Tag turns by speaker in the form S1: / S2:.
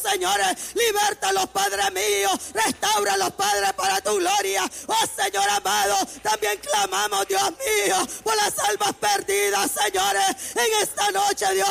S1: señores, libértalos, Padre mío, restáuralos, Padre, para tu gloria. Oh, Señor amado, también clamamos, Dios mío, por las almas perdidas, señores, en esta noche, Dios